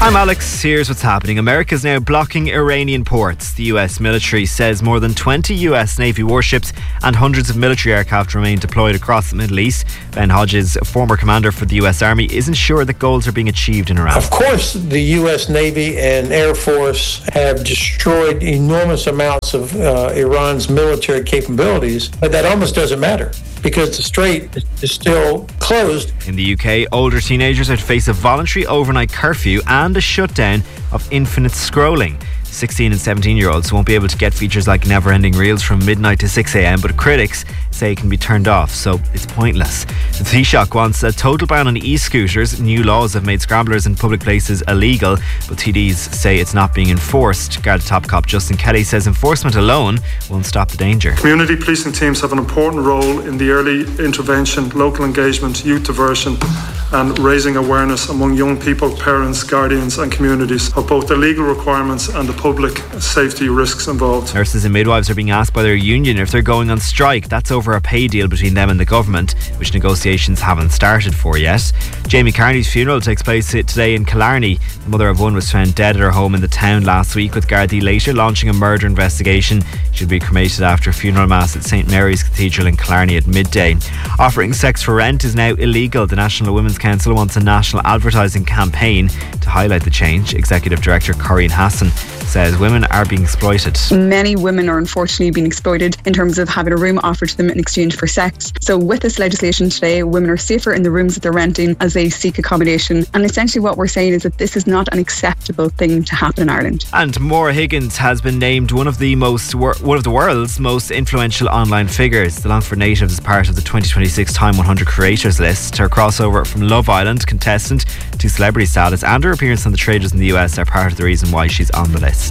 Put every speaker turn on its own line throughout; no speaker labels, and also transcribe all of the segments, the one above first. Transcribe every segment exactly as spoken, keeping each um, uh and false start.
I'm Alex. Here's what's happening. America is now blocking Iranian ports. The U S military says more than twenty U S Navy warships and hundreds of military aircraft remain deployed across the Middle East. Ben Hodges, a former commander for the U S Army, isn't sure that goals are being achieved in Iran.
Of course, the U S Navy and Air Force have destroyed enormous amounts of uh, Iran's military capabilities, but that almost doesn't matter because the strait is still closed.
In the U K, older teenagers are to face a voluntary overnight curfew and a shutdown of infinite scrolling. sixteen and seventeen year olds won't be able to get features like never-ending reels from midnight to six a.m, but critics say it can be turned off, so it's pointless. The Taoiseach wants a total ban on e-scooters. New laws have made scramblers in public places illegal, but T Ds say it's not being enforced. Garda Top Cop Justin Kelly says enforcement alone won't stop the danger.
Community policing teams have an important role in the early intervention, local engagement, youth diversion and raising awareness among young people, parents, guardians and communities of both the legal requirements and the public safety risks involved.
Nurses and midwives are being asked by their union if they're going on strike. That's over a pay deal between them and the government, which negotiations haven't started for yet. Jamie Carney's funeral takes place today in Killarney. The mother of one was found dead at her home in the town last week, with Gardaí later launching a murder investigation. She'll be cremated after a funeral mass at St Mary's Cathedral in Killarney at midday. Offering sex for rent is now illegal. The National Women's Council wants a national advertising campaign to highlight the change. Executive Director Corinne Hassan says women are being exploited.
Many women are unfortunately being exploited in terms of having a room offered to them in exchange for sex. So with this legislation today, women are safer in the rooms that they're renting as they seek accommodation. And essentially what we're saying is that this is not an acceptable thing to happen in Ireland.
And Maura Higgins has been named one of the most one of the world's most influential online figures. The Longford native is part of the twenty twenty-six Time one hundred Creators list. Her crossover from Love Island contestant to celebrity status and her appearance on The Traders in the U S are part of the reason why she's on the list.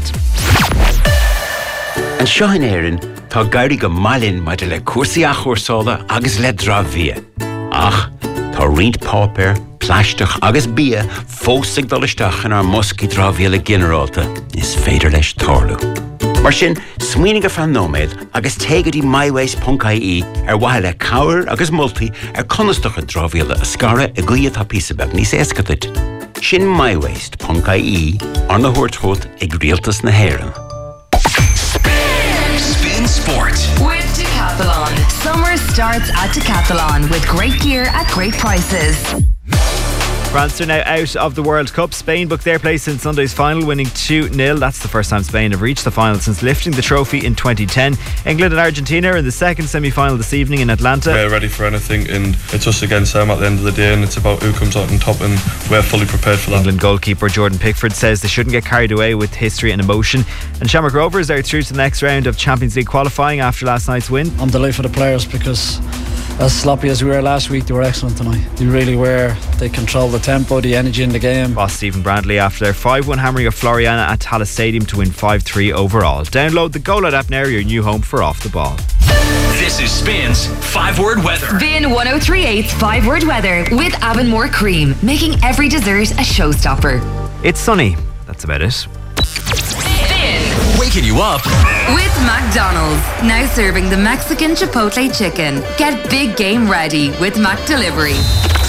An seo in éireann, tá gairí go mailinn maidide le cuasaí a chóirsála agus le drámhia. Ach, tá riant pápéir, pláisteach agus bia fósaigh dul isteach in ar moscaí drámhia le ginearálta is féidir leis tarlú. Mar sin, smaoinigh a Nóméad agus téigeadí myways.ie ar waithe le cabhair agus multaí ar conastacha drámhia a scara a gcuiad tá písabeh níos éascaid. Sin myways.ie ar na thuairteóid ag rialtas na hÉireann.
Spin Sport with Decathlon. Summer starts at Decathlon with great gear at great prices.
France are now out of the World Cup. Spain booked their place in Sunday's final, winning two nil. That's the first time Spain have reached the final since lifting the trophy in twenty ten. England and Argentina are in the second semi-final this evening in Atlanta.
We're ready for anything and it's us against them at the end of the day, and it's about who comes out on top, and we're fully prepared for that.
England goalkeeper Jordan Pickford says they shouldn't get carried away with history and emotion. And Shamrock Rovers are through to the next round of Champions League qualifying after last night's win.
I'm delighted for the players because as sloppy as we were last week, they were excellent tonight. They really were. They controlled the tempo, the energy in the game.
Boss Stephen Brandley after their five one hammering of Floriana at Tallaght Stadium to win five three overall. Download the GoLoud app now, your new home for Off the Ball.
This is Spin's five word weather.
Vin one oh three point eight's five word weather with Avonmore Cream, making every dessert a showstopper.
It's sunny. That's about it.
Waking you up
with McDonald's, now serving the Mexican Chipotle chicken. Get big game ready with Mac Delivery.